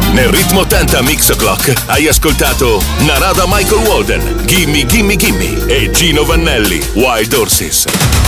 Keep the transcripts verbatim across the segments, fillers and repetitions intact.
Nel ritmo ottanta Mix O'Clock hai ascoltato Narada Michael Walden, Gimme Gimme Gimme e Gino Vannelli, Wild Horses.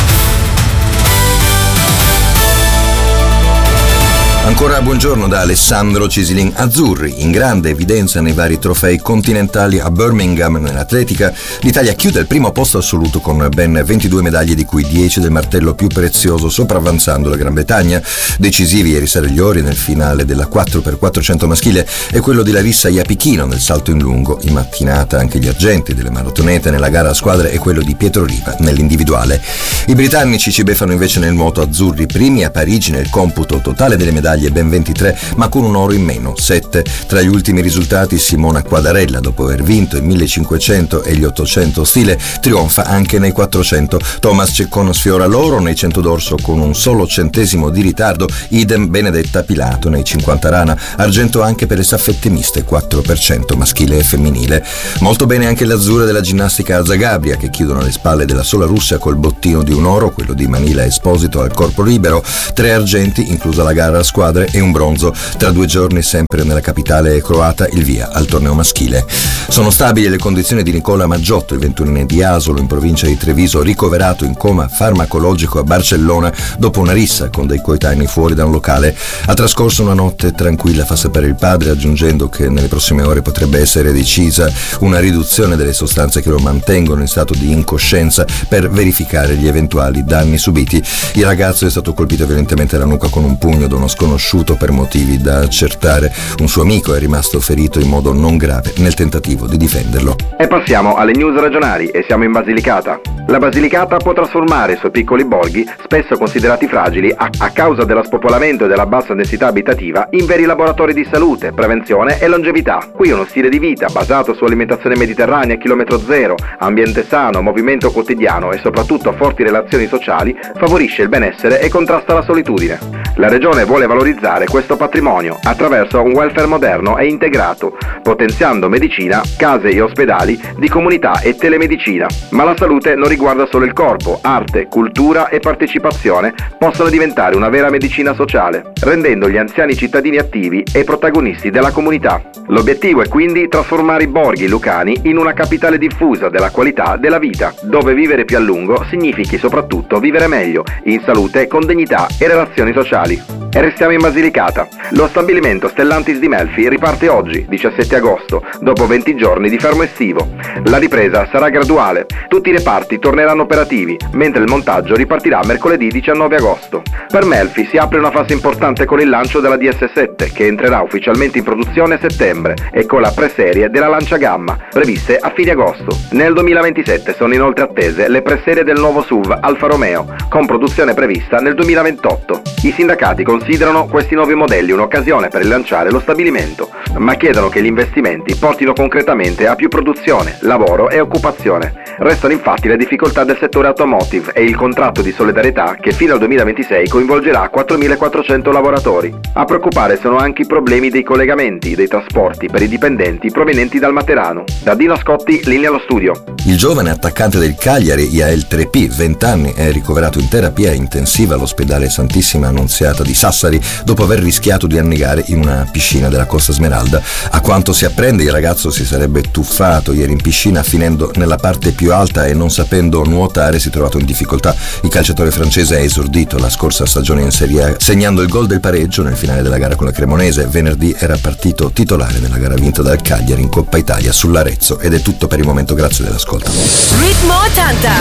Ancora buongiorno da Alessandro Cisilin. Azzurri, in grande evidenza nei vari trofei continentali a Birmingham nell'atletica, l'Italia chiude al primo posto assoluto con ben ventidue medaglie, di cui dieci del martello più prezioso, sopravanzando la Gran Bretagna. Decisivi ieri sera gli ori nel finale della quattro per quattrocento maschile e quello di Larissa Iapichino nel salto in lungo. In mattinata anche gli argenti delle maratonete nella gara a squadre e quello di Pietro Riva nell'individuale. I britannici ci beffano invece nel nuoto, azzurri primi a Parigi nel computo totale delle medaglie, ben ventitré, ma con un oro in meno, sette. Tra gli ultimi risultati Simona Quadarella, dopo aver vinto i millecinquecento e gli ottocento stile, trionfa anche nei quattrocento. Thomas Ceccon sfiora l'oro nei cento d'orso con un solo centesimo di ritardo, idem Benedetta Pilato nei cinquanta rana. Argento anche per le staffette miste, quattro per cento maschile e femminile. Molto bene anche le azzurre della ginnastica a Zagabria, che chiudono alle spalle della sola Russia col bottino di un oro, quello di Manila Esposito al corpo libero, tre argenti, inclusa la gara a squadre, e un bronzo. Tra due giorni, sempre nella capitale croata, il via al torneo maschile. Sono stabili le condizioni di Nicola Maggiotto, il ventunenne di Asolo in provincia di Treviso, ricoverato in coma farmacologico a Barcellona dopo una rissa con dei coetanei fuori da un locale. Ha trascorso una notte tranquilla, fa sapere il padre, aggiungendo che nelle prossime ore potrebbe essere decisa una riduzione delle sostanze che lo mantengono in stato di incoscienza per verificare gli eventuali danni subiti. Il ragazzo è stato colpito violentemente alla nuca con un pugno da uno sconosciuto per motivi da accertare. Un suo amico è rimasto ferito in modo non grave nel tentativo di difenderlo. E passiamo alle news regionali e siamo in Basilicata. La Basilicata può trasformare i suoi piccoli borghi, spesso considerati fragili a, a causa dello spopolamento e della bassa densità abitativa, in veri laboratori di salute, prevenzione e longevità. Qui uno stile di vita basato su alimentazione mediterranea, chilometro zero, ambiente sano, movimento quotidiano e soprattutto forti relazioni sociali favorisce il benessere e contrasta la solitudine. La regione vuole valorizzare questo patrimonio attraverso un welfare moderno e integrato, potenziando medicina, case e ospedali di comunità e telemedicina. Ma la salute non riguarda solo il corpo, arte, cultura e partecipazione possono diventare una vera medicina sociale, rendendo gli anziani cittadini attivi e protagonisti della comunità. L'obiettivo è quindi trasformare i borghi lucani in una capitale diffusa della qualità della vita, dove vivere più a lungo significhi soprattutto vivere meglio, in salute, con dignità e relazioni sociali. E restiamo in Basilicata. Lo stabilimento Stellantis di Melfi riparte oggi, diciassette agosto, dopo venti giorni di fermo estivo. La ripresa sarà graduale. Tutti i reparti torneranno operativi, mentre il montaggio ripartirà mercoledì diciannove agosto. Per Melfi si apre una fase importante con il lancio della D S sette, che entrerà ufficialmente in produzione a settembre, e con la preserie della Lancia Gamma, previste a fine agosto. Nel duemilaventisette sono inoltre attese le preserie del nuovo S U V Alfa Romeo, con produzione prevista nel duemilaventotto. I sindacati considerano questi nuovi modelli un'occasione per rilanciare lo stabilimento, ma chiedono che gli investimenti portino concretamente a più produzione, lavoro e occupazione. Restano infatti le difficoltà del settore automotive e il contratto di solidarietà che fino al duemilaventisei coinvolgerà quattromilaquattrocento lavoratori. A preoccupare sono anche i problemi dei collegamenti, dei trasporti per i dipendenti provenienti dal Materano. Da Dino Scotti, linea allo studio. Il giovane attaccante del Cagliari, Yael Trepi, venti anni, è ricoverato in terapia intensiva all'ospedale Santissima Annunziata di Sassari dopo aver rischiato di annegare in una piscina della Costa Smeralda. A quanto si apprende, il ragazzo si sarebbe tuffato ieri in piscina, finendo nella parte più alta e, non sapendo nuotare, si è trovato in difficoltà. Il calciatore francese ha esordito la scorsa stagione in Serie A, segnando il gol del pareggio nel finale della gara con la Cremonese. Venerdì era partito titolare nella gara vinta dal Cagliari in Coppa Italia sull'Arezzo. Ed è tutto per il momento, grazie dell'ascolto. Ritmo ottanta,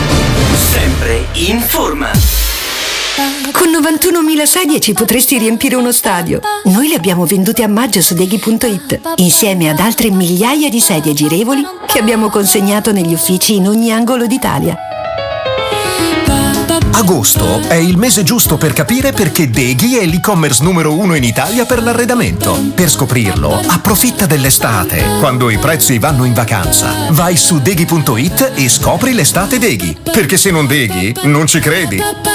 sempre in forma. Con novantunomila sedie ci potresti riempire uno stadio. Noi le abbiamo vendute a maggio su Deghi punto it, insieme ad altre migliaia di sedie girevoli che abbiamo consegnato negli uffici in ogni angolo d'Italia. Agosto è il mese giusto per capire perché Deghi è l'e-commerce numero uno in Italia per l'arredamento. Per scoprirlo, approfitta dell'estate, quando i prezzi vanno in vacanza. Vai su Deghi punto it e scopri l'estate Deghi. Perché se non Deghi, non ci credi.